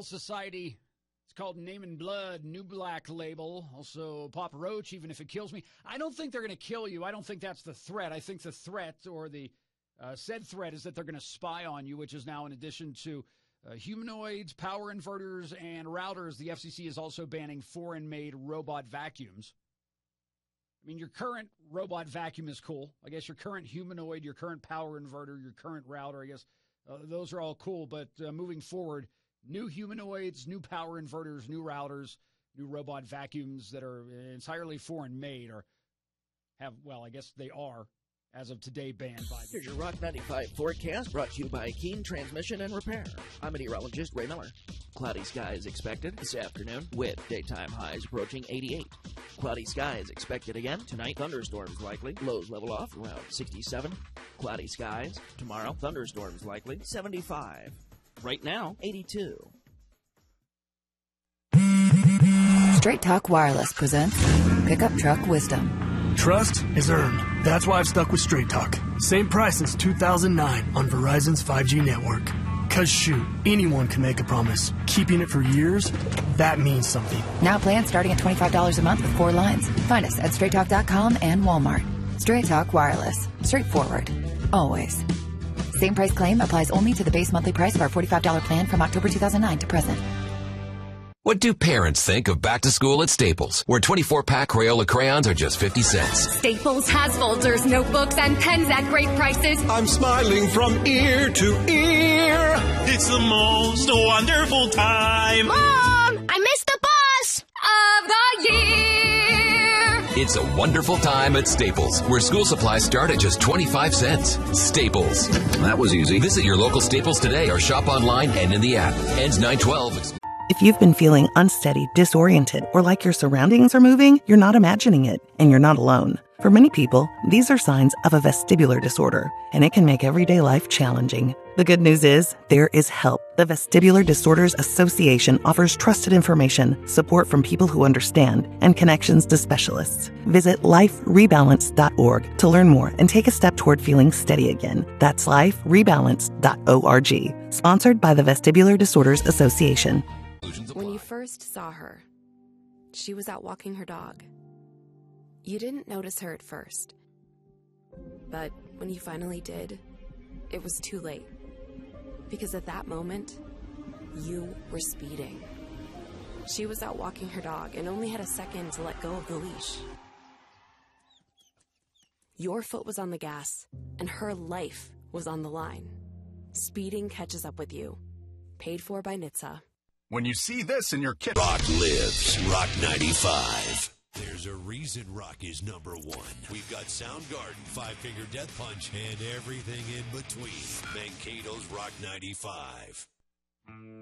Soul Society. It's called Name and Blood, New Black Label. Also, Papa Roach, Even If It Kills Me. I don't think they're going to kill you. I don't think that's the threat. I think the threat, or the said threat, is that they're going to spy on you, which is now in addition to humanoids, power inverters, and routers. The FCC is also banning foreign-made robot vacuums. I mean, your current robot vacuum is cool. I guess your current humanoid, your current power inverter, your current router, I guess those are all cool. But moving forward, new humanoids, new power inverters, new routers, new robot vacuums that are entirely foreign-made I guess they are, as of today, banned by the... Here's your Rock 95 forecast, brought to you by Keen Transmission and Repair. I'm meteorologist Ray Miller. Cloudy skies expected this afternoon, with daytime highs approaching 88. Cloudy skies expected again tonight. Thunderstorms likely. Lows level off around 67. Cloudy skies tomorrow. Thunderstorms likely. 75. Right now, 82. Straight Talk Wireless presents Pickup Truck Wisdom. Trust is earned. That's why I've stuck with Straight Talk. Same price since 2009 on Verizon's 5G network. Cause shoot, anyone can make a promise. Keeping it for years, that means something. Now plans starting at $25 a month with 4 lines. Find us at straighttalk.com and Walmart. Straight Talk Wireless. Straightforward. Always. Same price claim applies only to the base monthly price of our $45 plan from October 2009 to present. What do parents think of back to school at Staples, where 24-pack Crayola crayons are just 50 cents? Staples has folders, notebooks, and pens at great prices. I'm smiling from ear to ear. It's the most wonderful time. Mom, I missed the bus of the year. It's a wonderful time at Staples, where school supplies start at just 25 cents. Staples. That was easy. Visit your local Staples today or shop online and in the app. Ends 9/12. If you've been feeling unsteady, disoriented, or like your surroundings are moving, you're not imagining it, and you're not alone. For many people, these are signs of a vestibular disorder, and it can make everyday life challenging. The good news is, there is help. The Vestibular Disorders Association offers trusted information, support from people who understand, and connections to specialists. Visit liferebalance.org to learn more and take a step toward feeling steady again. That's liferebalance.org. Sponsored by the Vestibular Disorders Association. When you first saw her, she was out walking her dog. You didn't notice her at first. But when you finally did, it was too late. Because at that moment, you were speeding. She was out walking her dog and only had a second to let go of the leash. Your foot was on the gas, and her life was on the line. Speeding catches up with you. Paid for by NHTSA. When you see this in your kitchen. Rock lives. Rock 95. There's a reason rock is number one. We've got Soundgarden, Five Finger Death Punch, and everything in between. Mankato's Rock 95.